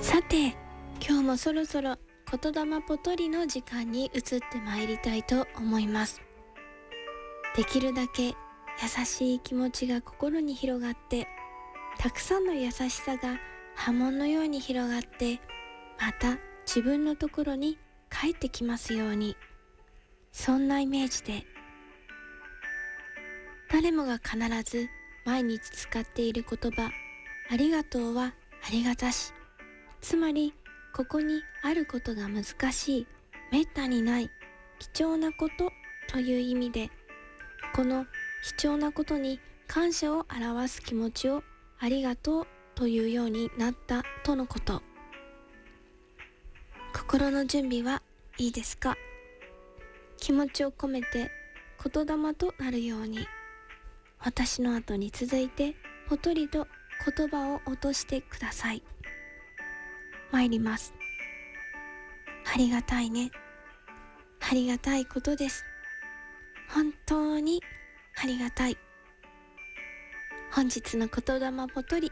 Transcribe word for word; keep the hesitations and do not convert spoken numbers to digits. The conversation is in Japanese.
さて、今日もそろそろ言霊ぽとりの時間に移ってまいりたいと思います。できるだけ優しい気持ちが心に広がって、たくさんの優しさが波紋のように広がって、また自分のところに帰ってきますように。そんなイメージで、誰もが必ず毎日使っている言葉、ありがとうはありがたし。つまり、ここにあることが難しい、めったにない、貴重なことという意味で、この貴重なことに感謝を表す気持ちをありがとうというようになったとのこと。心の準備はいいですか？気持ちを込めて言霊となるように、私の後に続いてぽとりと言葉を落としてください。参ります。ありがたいね。ありがたいことです。本当にありがたい。本日の言霊ぽとり、